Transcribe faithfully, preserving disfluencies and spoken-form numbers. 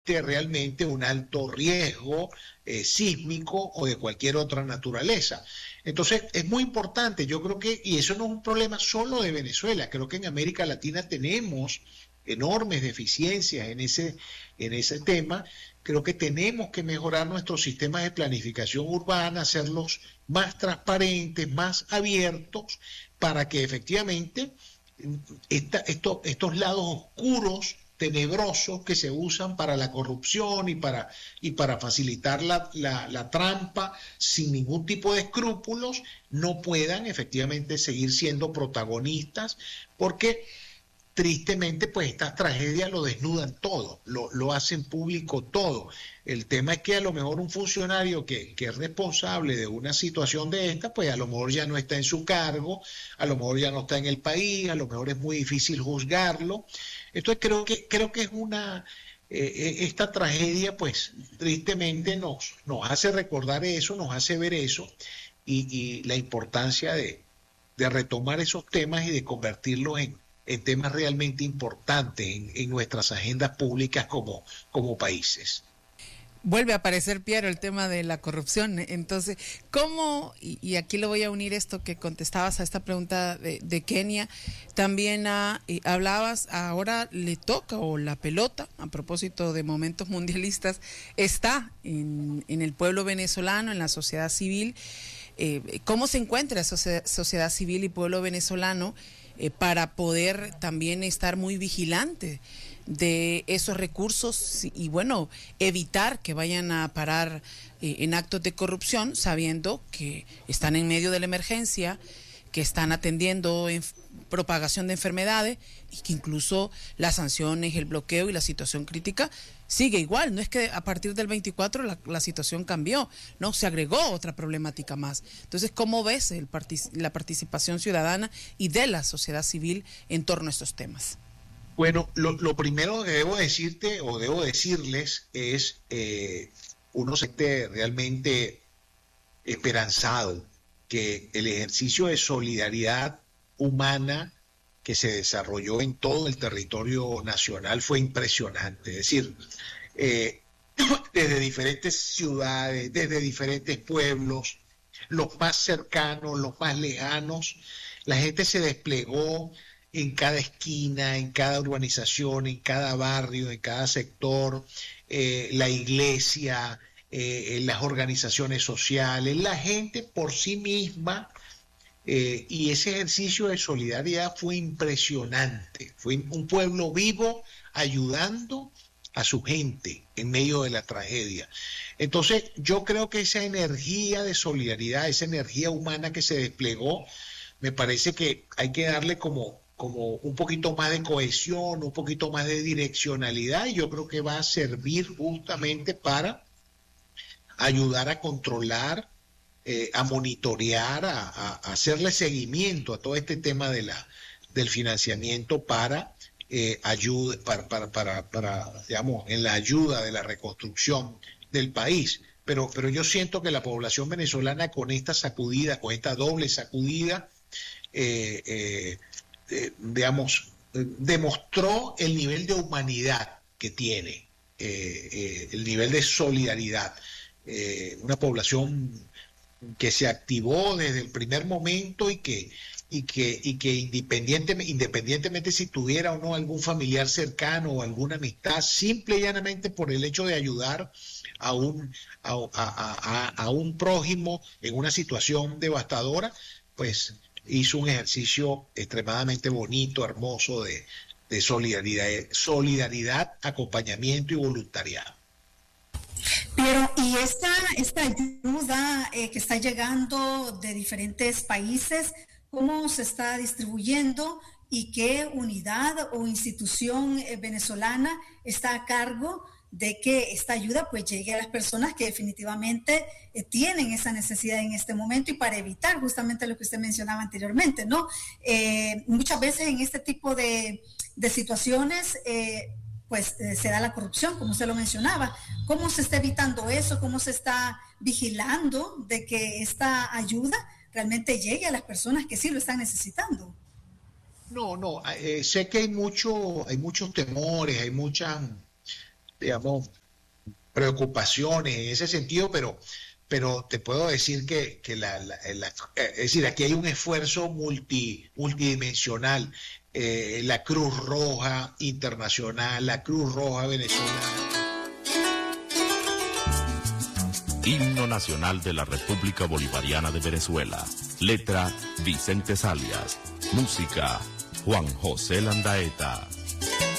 realmente un alto riesgo eh, sísmico o de cualquier otra naturaleza. Entonces, es muy importante, yo creo que, y eso no es un problema solo de Venezuela, creo que en América Latina tenemos enormes deficiencias en ese, en ese tema. Creo que tenemos que mejorar nuestros sistemas de planificación urbana, hacerlos más transparentes, más abiertos, para que efectivamente esta, esto, estos lados oscuros, tenebrosos que se usan para la corrupción y para, y para facilitar la, la, la trampa sin ningún tipo de escrúpulos, no puedan efectivamente seguir siendo protagonistas, porque tristemente pues estas tragedias lo desnudan todo, lo, lo hacen público todo. El tema es que a lo mejor un funcionario que, que es responsable de una situación de esta, pues a lo mejor ya no está en su cargo, a lo mejor ya no está en el país, a lo mejor es muy difícil juzgarlo. Entonces creo que, creo que es una, eh, esta tragedia pues tristemente nos, nos hace recordar eso, nos hace ver eso y, y la importancia de, de retomar esos temas y de convertirlos en, en temas realmente importantes en, en nuestras agendas públicas como, como países. Vuelve a aparecer, Piero, el tema de la corrupción. Entonces, ¿cómo, y, y aquí lo voy a unir esto que contestabas a esta pregunta de, de Kenia, también a, eh, hablabas, ahora le toca, o la pelota, a propósito de momentos mundialistas, está en, en el pueblo venezolano, en la sociedad civil. Eh, ¿Cómo se encuentra esa sociedad civil y pueblo venezolano eh, para poder también estar muy vigilante de esos recursos y, bueno, evitar que vayan a parar eh, en actos de corrupción, sabiendo que están en medio de la emergencia, que están atendiendo en propagación de enfermedades y que incluso las sanciones, el bloqueo y la situación crítica sigue igual? No es que a partir del veinticuatro la, la situación cambió, no, se agregó otra problemática más. Entonces, ¿cómo ves el partic- la participación ciudadana y de la sociedad civil en torno a estos temas? Bueno, lo, lo primero que debo decirte o debo decirles es, eh, uno se siente realmente esperanzado que el ejercicio de solidaridad humana que se desarrolló en todo el territorio nacional fue impresionante. Es decir, eh, desde diferentes ciudades, desde diferentes pueblos, los más cercanos, los más lejanos, la gente se desplegó en cada esquina, en cada urbanización, en cada barrio, en cada sector, eh, la iglesia, eh, las organizaciones sociales, la gente por sí misma, eh, y ese ejercicio de solidaridad fue impresionante. Fue un pueblo vivo ayudando a su gente en medio de la tragedia. Entonces, yo creo que esa energía de solidaridad, esa energía humana que se desplegó, me parece que hay que darle como como un poquito más de cohesión, un poquito más de direccionalidad, y yo creo que va a servir justamente para ayudar a controlar, eh, a monitorear, a, a, a hacerle seguimiento a todo este tema de la, del financiamiento para, eh, ayuda, para, para, para, para, digamos, en la ayuda de la reconstrucción del país. Pero, pero yo siento que la población venezolana con esta sacudida, con esta doble sacudida, eh, eh, Eh, digamos, eh, demostró el nivel de humanidad que tiene, eh, eh, el nivel de solidaridad. Eh, una población que se activó desde el primer momento y que, y que, y que independientemente, independientemente si tuviera o no algún familiar cercano o alguna amistad, simple y llanamente por el hecho de ayudar a un, a, a, a, a un prójimo en una situación devastadora, pues hizo un ejercicio extremadamente bonito, hermoso de, de solidaridad, solidaridad, acompañamiento y voluntariado. Pero, y esta, esta ayuda eh, que está llegando de diferentes países, ¿cómo se está distribuyendo y qué unidad o institución eh, venezolana está a cargo de que esta ayuda pues llegue a las personas que definitivamente eh, tienen esa necesidad en este momento, y para evitar justamente lo que usted mencionaba anteriormente, ¿no? Eh, muchas veces en este tipo de, de situaciones eh, pues eh, se da la corrupción, como usted lo mencionaba. ¿Cómo se está evitando eso? ¿Cómo se está vigilando de que esta ayuda realmente llegue a las personas que sí lo están necesitando? No, no, eh, sé que hay mucho, hay muchos temores, hay muchas digamos, preocupaciones en ese sentido, pero, pero te puedo decir que, que la, la, la, es decir, aquí hay un esfuerzo multi, multidimensional. Eh, la Cruz Roja Internacional, la Cruz Roja Venezolana. Himno Nacional de la República Bolivariana de Venezuela. Letra: Vicente Salias. Música: Juan José Landaeta.